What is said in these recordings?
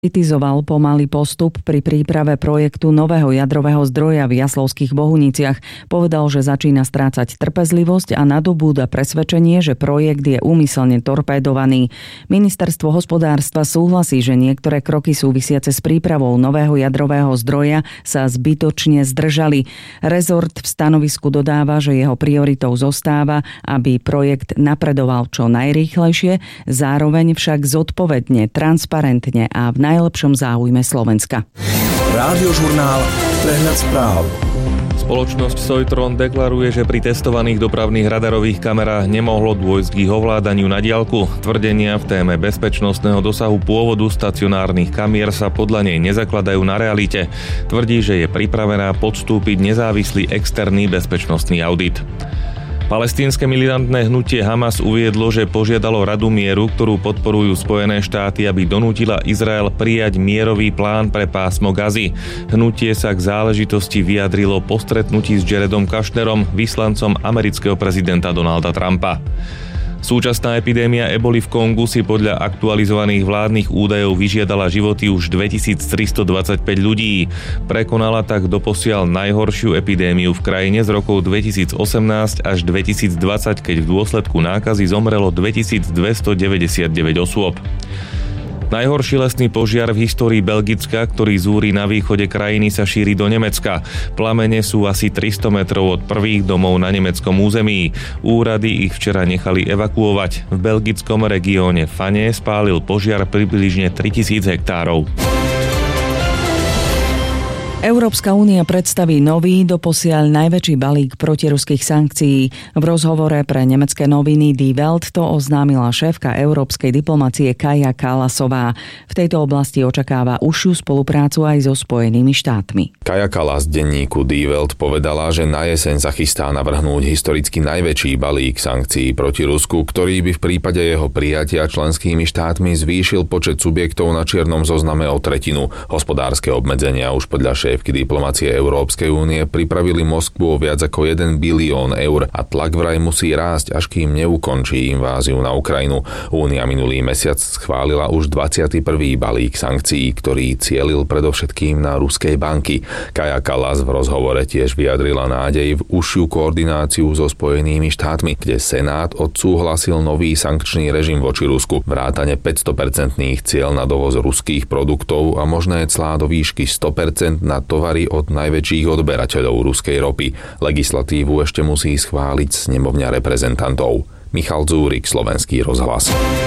Kritizoval pomalý postup pri príprave projektu nového jadrového zdroja v Jaslovských Bohuniciach. Povedal, že začína strácať trpezlivosť a nadobúda presvedčenie, že projekt je úmyselne torpédovaný. Ministerstvo hospodárstva súhlasí, že niektoré kroky súvisiace s prípravou nového jadrového zdroja sa zbytočne zdržali. Rezort v stanovisku dodáva, že jeho prioritou zostáva, aby projekt napredoval čo najrýchlejšie, zároveň však zodpovedne, transparentne a v najlepšom záujme Slovenska. Rádiožurnál Prehľad správ. Spoločnosť Sojtron deklaruje, že pri testovaných dopravných radarových kamerách nemohlo dôjsť k ich ovládaniu na diaľku. Tvrdenia v téme bezpečnostného dosahu pôvodu stacionárnych kamier sa podľa nej nezakladajú na realite. Tvrdí, že je pripravená podstúpiť nezávislý externý bezpečnostný audit. Palestínske militantné hnutie Hamas uviedlo, že požiadalo Radu mieru, ktorú podporujú Spojené štáty, aby donútila Izrael prijať mierový plán pre pásmo Gazy. Hnutie sa k záležitosti vyjadrilo po stretnutí s Jaredom Kushnerom, vyslancom amerického prezidenta Donalda Trumpa. Súčasná epidémia eboli v Kongu si podľa aktualizovaných vládnych údajov vyžiadala životy už 2325 ľudí. Prekonala tak doposiaľ najhoršiu epidémiu v krajine z rokov 2018 až 2020, keď v dôsledku nákazy zomrelo 2299 osôb. Najhorší lesný požiar v histórii Belgicka, ktorý zúri na východe krajiny, sa šíri do Nemecka. Plamene sú asi 300 metrov od prvých domov na nemeckom území. Úrady ich včera nechali evakuovať. V belgickom regióne Fane spálil požiar približne 3000 hektárov. Európska únia predstaví nový, doposiaľ najväčší balík protiruských sankcií. V rozhovore pre nemecké noviny Die Welt to oznámila šéfka európskej diplomacie Kaja Kallasová. V tejto oblasti očakáva užšiu spoluprácu aj so Spojenými štátmi. Kaja Kallas denníku Die Welt povedala, že na jeseň sa chystá navrhnúť historicky najväčší balík sankcií proti Rusku, ktorý by v prípade jeho prijatia členskými štátmi zvýšil počet subjektov na čiernom zozname o tretinu. Hospodárske obmedzenia už podľa šéfky diplomacie Európskej únie pripravili Moskvu o viac ako 1 bilión eur a tlak vraj musí rásť, až kým neukončí inváziu na Ukrajinu. Únia minulý mesiac schválila už 21. balík sankcií, ktorý cielil predovšetkým na ruskej banky. Kaja Kallas v rozhovore tiež vyjadrila nádej v užšiu koordináciu so Spojenými štátmi, kde Senát odsúhlasil nový sankčný režim voči Rusku, vrátane 500% cieľ na dovoz ruských produktov a možné clá do výšky 100% na tovary od najväčších odberateľov ruskej ropy. Legislatívu ešte musí schváliť snemovňa reprezentantov. Michal Dzúrik, Slovenský rozhlas.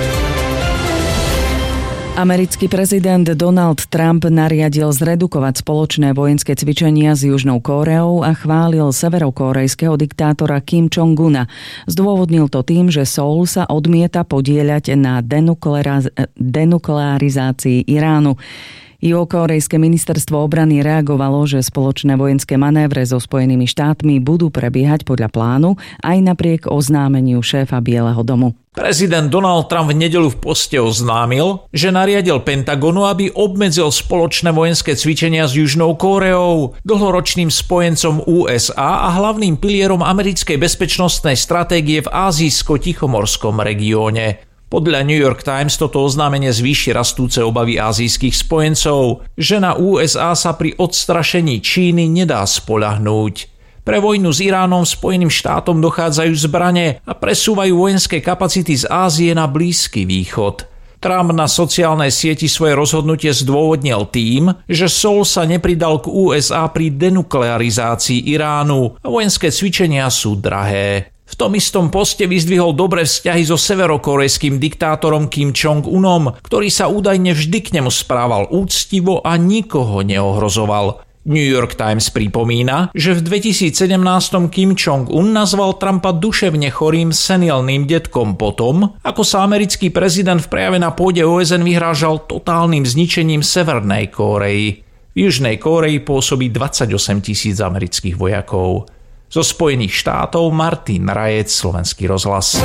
Americký prezident Donald Trump nariadil zredukovať spoločné vojenské cvičenia s Južnou Kóreou a chválil severokórejského diktátora Kim Jong-una. Zdôvodnil to tým, že Seoul sa odmieta podieľať na denuklearizácii Iránu. Juhokorejské ministerstvo obrany reagovalo, že spoločné vojenské manévre so Spojenými štátmi budú prebiehať podľa plánu aj napriek oznámeniu šéfa Bieleho domu. Prezident Donald Trump v nedeľu v poste oznámil, že nariadil Pentagonu, aby obmedzil spoločné vojenské cvičenia s Južnou Kóreou, dlhoročným spojencom USA a hlavným pilierom americkej bezpečnostnej stratégie v ázijsko-tichomorskom regióne. Podľa New York Times toto oznámenie zvýši rastúce obavy ázijských spojencov, že na USA sa pri odstrašení Číny nedá spoľahnúť. Pre vojnu s Iránom Spojeným štátom dochádzajú zbrane a presúvajú vojenské kapacity z Ázie na Blízky východ. Trump na sociálnej sieti svoje rozhodnutie zdôvodnil tým, že Seoul sa nepridal k USA pri denuklearizácii Iránu a vojenské cvičenia sú drahé. V tom istom poste vyzdvihol dobré vzťahy so severokórejským diktátorom Kim Jong-unom, ktorý sa údajne vždy k nemu správal úctivo a nikoho neohrozoval. New York Times pripomína, že v 2017 Kim Jong-un nazval Trumpa duševne chorým senilným detkom potom, ako sa americký prezident v prejave na pôde OSN vyhrážal totálnym zničením Severnej Kórey. V Južnej Kórei pôsobí 28 000 amerických vojakov. Zo Spojených štátov Martin Rajec, Slovenský rozhlas.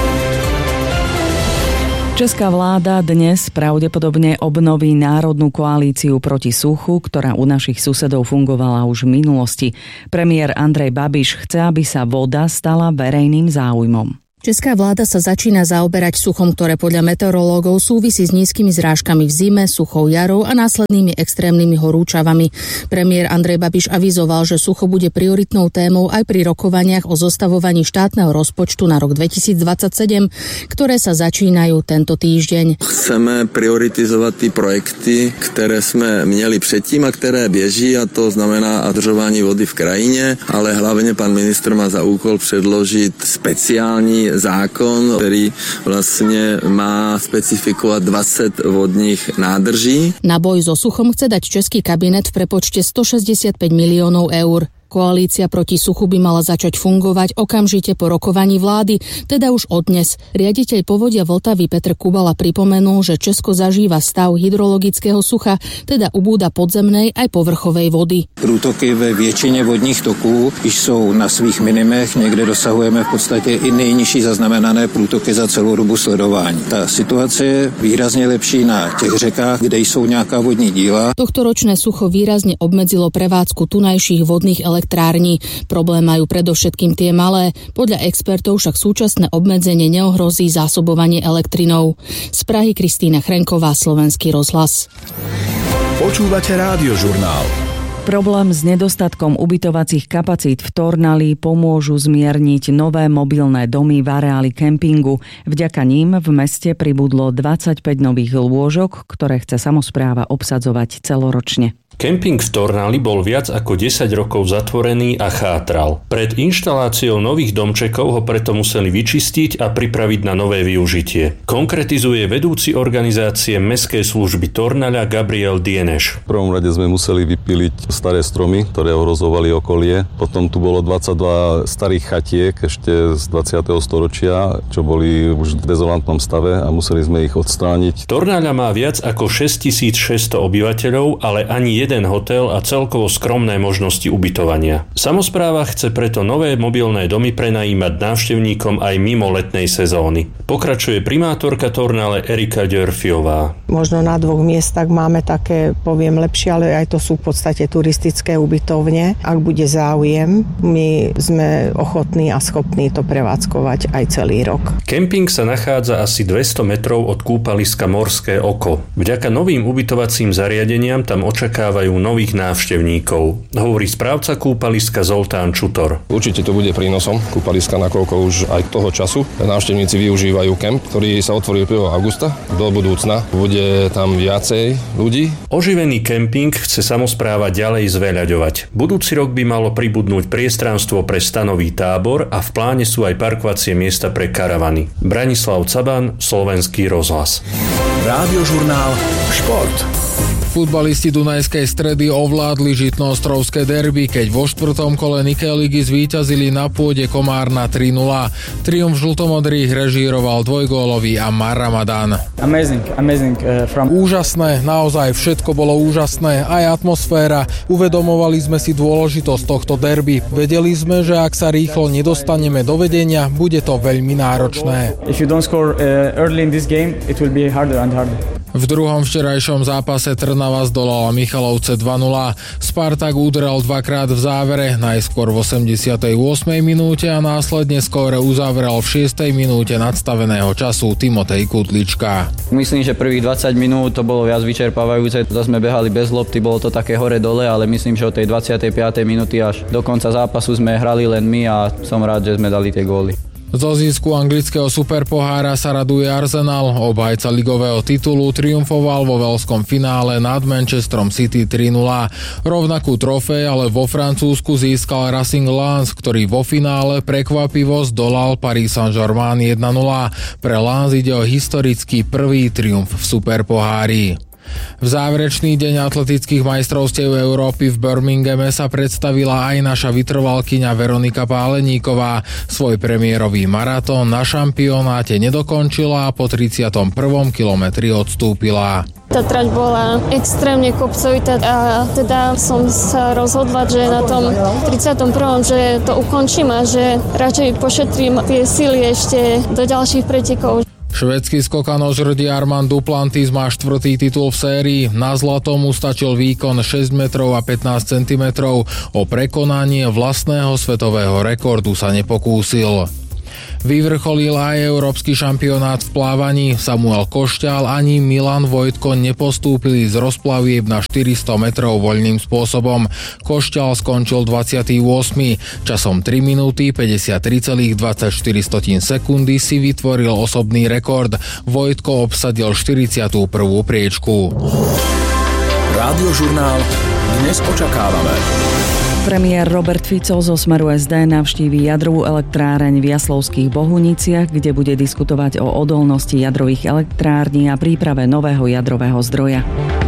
Česká vláda dnes pravdepodobne obnoví národnú koalíciu proti suchu, ktorá u našich susedov fungovala už v minulosti. Premiér Andrej Babiš chce, aby sa voda stala verejným záujmom. Česká vláda sa začína zaoberať suchom, ktoré podľa meteorológov súvisí s nízkymi zrážkami v zime, suchou jarou a následnými extrémnymi horúčavami. Premiér Andrej Babiš avizoval, že sucho bude prioritnou témou aj pri rokovaniach o zostavovaní štátneho rozpočtu na rok 2027, ktoré sa začínajú tento týždeň. Chceme prioritizovať ty projekty, ktoré sme měli předtím a které běží, a to znamená udržování vody v krajině, ale hlavně pan ministr má za úkol předložit speciální zákon, ktorý vlastne má specifikovať 20 vodných nádrží. Na boj so suchom chce dať český kabinet v prepočte 165 miliónov eur. Koalícia proti suchu by mala začať fungovať okamžite po rokovaní vlády, teda už od dnes. Riaditeľ povodia Vltavy Petr Kubala pripomenul, že Česko zažíva stav hydrologického sucha, teda ubúda podzemnej aj povrchovej vody. Průtoky ve většině vodních toků již jsou na svých minimech, někde dosahujeme v podstatě i nejnižší zaznamenané průtoky za celou dobu sledování. Ta situace je výrazně lepší na těch řekách, kde jsou nějaká vodní díla. Tohtoročné sucho výrazne obmedzilo prevádzku tunajších vodných elektrární. Problém majú predovšetkým tie malé. Podľa expertov však súčasné obmedzenie neohrozí zásobovanie elektrinou. Z Prahy Kristýna Chrenková, Slovenský rozhlas. Počúvate Rádiožurnál. Problém s nedostatkom ubytovacích kapacít v Tornali pomôžu zmierniť nové mobilné domy v areáli kempingu. Vďaka ním v meste pribudlo 25 nových lôžok, ktoré chce samospráva obsadzovať celoročne. Kemping v Tornali bol viac ako 10 rokov zatvorený a chátral. Pred inštaláciou nových domčekov ho preto museli vyčistiť a pripraviť na nové využitie. Konkretizuje vedúci organizácie Mestskej služby Tornaľa Gabriel Dieneš. V prvom rade sme museli vypíliť staré stromy, ktoré ohrozovali okolie. Potom tu bolo 22 starých chatiek ešte z 20. storočia, čo boli už v dezolantnom stave a museli sme ich odstrániť. Tornaľa má viac ako 6600 obyvateľov, ale ani jeden hotel a celkovo skromné možnosti ubytovania. Samospráva chce preto nové mobilné domy prenajímať návštevníkom aj mimo letnej sezóny. Pokračuje primátorka Tornale Erika Ďörfiová. Možno na 2 miestach máme také, poviem, lepšie, ale aj to sú v podstate turistické ubytovne. Ak bude záujem, my sme ochotní a schopní to prevádzkovať aj celý rok. Kemping sa nachádza asi 200 metrov od kúpaliska Morské oko. Vďaka novým ubytovacím zariadeniam tam očakávajú nových návštevníkov, hovorí správca kúpaliska Zoltán Čutor. Určite to bude prínosom kúpaliska, nakoľko už aj toho času návštevníci využívajú kemp, ktorý sa otvoril 1. augusta. Do budúcna bude tam viacej ľudí. Oživený kemping chce samospráva ďalej zveľaďovať. Budúci rok by malo pribudnúť priestranstvo pre stanový tábor a v pláne sú aj parkovacie miesta pre karavany. Branislav Caban, Slovenský rozhlas. Rádiožurnál Šport. Futbalisti Dunajskej Stredy ovládli žitnoostrovské derby, keď vo 4. kole Nike ligy zvíťazili na pôde Komárna 3-0. Triumf žltomodrých režíroval dvojgólový Ammar Ramadan. Amazing. Úžasné, naozaj všetko bolo úžasné, aj atmosféra. Uvedomovali sme si dôležitosť tohto derby. Vedeli sme, že ak sa rýchlo nedostaneme do vedenia, bude to veľmi náročné. If you don't score early in this game, it will be harder and harder. V druhom včerajšom zápase Trnava zdolala Michalovce 2-0. Spartak udrel dvakrát v závere, najskôr v 88. minúte a následne skóre uzavrel v 6. minúte nadstaveného času Timotej Kudlička. Myslím, že prvých 20 minút to bolo viac vyčerpávajúce. Zase sme behali bez lopty, bolo to také hore-dole, ale myslím, že od tej 25. minúty až do konca zápasu sme hrali len my a som rád, že sme dali tie góly. Zo zisku anglického superpohára sa raduje Arsenal. Obhajca ligového titulu triumfoval vo velskom finále nad Manchesterom City 3-0. Rovnakú trofej ale vo Francúzsku získal Racing Lens, ktorý vo finále prekvapivo zdolal Paris Saint-Germain 1-0. Pre Lens ide o historický prvý triumf v superpohári. V záverečný deň atletických majstrovstiev Európy v Birminghame sa predstavila aj naša vytrvalkyňa Veronika Páleníková. Svoj premiérový maratón na šampionáte nedokončila a po 31. kilometri odstúpila. Tá trať bola extrémne kopcovitá a teda som sa rozhodla, že na tom 31. že to ukončím a že radšej pošetrím tie sily ešte do ďalších pretekov. Švédsky skokanožrd Armand Duplantis má 4. titul v sérii. Na zlato mu stačil výkon 6 metrov a 15 cm. O prekonanie vlastného svetového rekordu sa nepokúsil. Vyvrcholil aj európsky šampionát v plávaní. Samuel Košťál ani Milan Vojtko nepostúpili z rozplavieb na 400 metrov voľným spôsobom. Košťál skončil 28. Časom 3 minúty 53,24 sekundy si vytvoril osobný rekord. Vojtko obsadil 41. priečku. Rádiožurnál dnes očakávame. Premiér Robert Fico zo Smeru SD navštíví jadrovú elektráreň v Jaslovských Bohuniciach, kde bude diskutovať o odolnosti jadrových elektrární a príprave nového jadrového zdroja.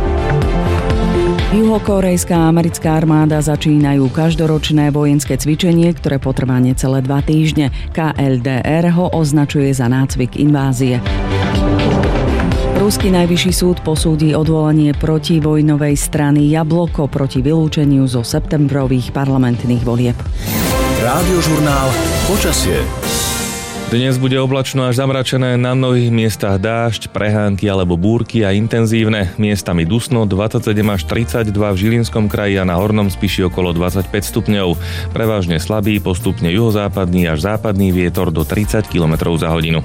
Juhokorejská a americká armáda začínajú každoročné vojenské cvičenie, ktoré potrvá necelé 2 týždne. KLDR ho označuje za nácvik invázie. Ruský najvyšší súd posúdi odvolanie protivojnovej strany Jabloko proti vylúčeniu zo septembrových parlamentných volieb. Rádiožurnál počasie. Dnes bude oblačno až zamračené, na mnohých miestach dážď, prehánky alebo búrky a intenzívne. Miestami dusno 27 až 32 v Žilinskom kraji a na Hornom Spiši okolo 25 stupňov. Prevažne slabý, postupne juhozápadný až západný vietor do 30 km za hodinu.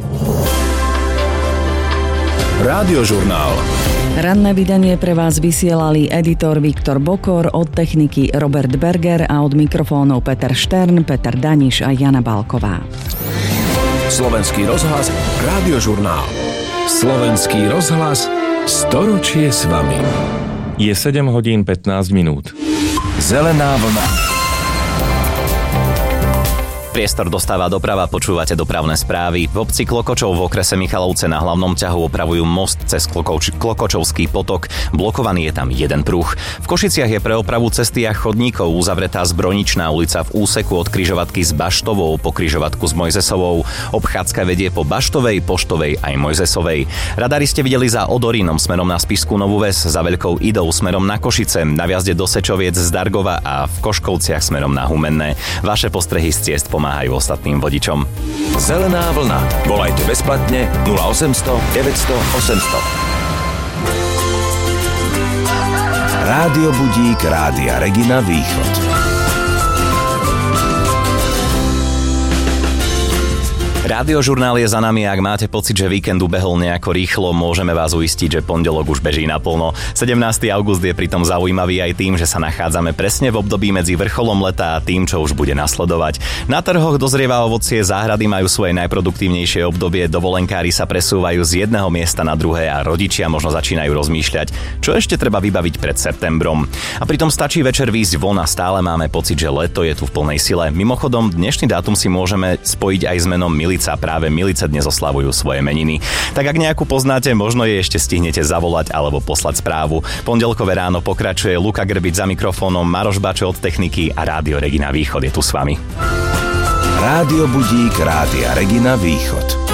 Rádiožurnál. Ranné vydanie pre vás vysielali editor Viktor Bokor, od techniky Robert Berger a od mikrofónov Peter Štern, Peter Daniš a Jana Balková. Slovenský rozhlas, Rádiožurnál. Slovenský rozhlas, storočie s vami. Je 7 hodín 15 minút. Zelená vlna. Priestor dostáva doprava, počúvate dopravné správy. V obci Klokočov v okrese Michalovce na hlavnom ťahu opravujú most cez Klokočovský potok. Blokovaný je tam jeden pruh. V Košiciach je pre opravu cesty a chodníkov uzavretá Zbrojničná ulica v úseku od križovatky s Baštovou po križovatku s Mojzesovou. Obchádzka vedie po Baštovej, Poštovej aj Mojzesovej. Radári ste videli za Odorínom smerom na Spišskú Novú Ves, za Veľkou Idou smerom na Košice, na vjazde do Sečoviec z Dargova a v Koškovciach smerom na Humenné. Vaše postrehy z ciest pomáhajú ostatným vodičom. Zelená vlna. Volajte bezplatne 0800 900 800. Rádio Budík Rádia Regina Východ. Rádiožurnál je za nami, ak máte pocit, že víkend ubehol nejako rýchlo, môžeme vás uistiť, že pondelok už beží naplno. 17. august je pritom zaujímavý aj tým, že sa nachádzame presne v období medzi vrcholom leta a tým, čo už bude nasledovať. Na trhoch dozrieva ovocie, záhrady majú svoje najproduktívnejšie obdobie, dovolenkári sa presúvajú z jedného miesta na druhé a rodičia možno začínajú rozmýšľať, čo ešte treba vybaviť pred septembrom. A pritom stačí večer výjsť von a stále máme pocit, že leto je tu v plnej sile. Mimochodom, dnešný dátum si môžeme spojiť aj s menom Milica. Práve Milice dnes oslavujú svoje meniny. Tak ak nejakú poznáte, možno jej ešte stihnete zavolať alebo poslať správu. Pondelkové ráno pokračuje, Luka Grbič za mikrofónom, Maroš Bačo od techniky a Rádio Regina Východ je tu s vami. Rádio Budík Rádia Regina Východ.